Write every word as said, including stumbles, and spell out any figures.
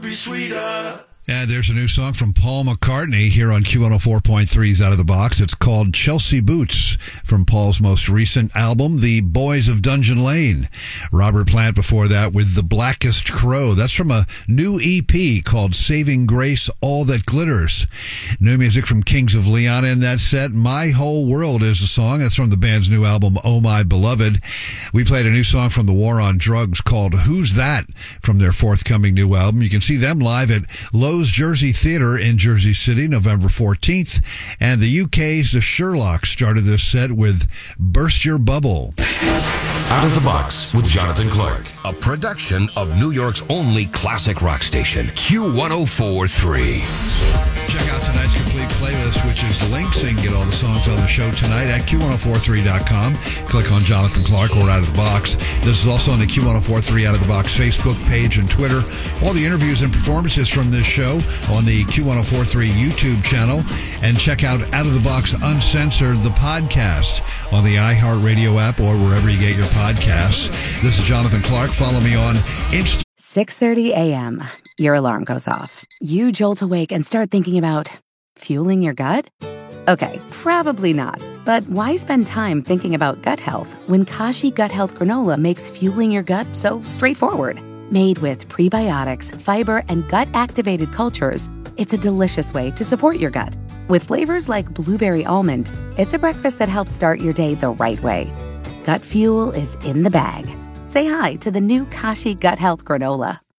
Be sweeter. And there's a new song from Paul McCartney here on Q one oh four point three's Out of the Box. It's called Chelsea Boots from Paul's most recent album, The Boys of Dungeon Lane. Robert Plant before that with The Blackest Crow. That's from a new E P called Saving Grace, All That Glitters. New music from Kings of Leon in that set. My Whole World is the song. That's from the band's new album, Oh My Beloved. We played a new song from The War on Drugs called Who's That from their forthcoming new album. You can see them live at Lowe's Jersey Theater in Jersey City, November fourteenth. And the U K's The Sherlocks started this set with Burst Your Bubble. Out of the Box with Jonathan Clark, a production of New York's only classic rock station, Q one oh four point three. Check out tonight's complete playlist, which is links, so you can get all the songs on the show tonight at Q one oh four three dot com. Click on Jonathan Clark or Out of the Box. This is also on the Q one oh four point three Out of the Box Facebook page and Twitter. All the interviews and performances from this show on the Q one oh four point three YouTube channel. And check out Out of the Box Uncensored, the podcast, on the iHeartRadio app or wherever you get your podcasts. This is Jonathan Clark. Follow me on Instagram. six thirty a.m. Your alarm goes off. You jolt awake and start thinking about fueling your gut? Okay, probably not. But why spend time thinking about gut health when Kashi Gut Health Granola makes fueling your gut so straightforward? Made with prebiotics, fiber, and gut-activated cultures, it's a delicious way to support your gut. With flavors like blueberry almond, it's a breakfast that helps start your day the right way. Gut fuel is in the bag. Say hi to the new Kashi Gut Health Granola.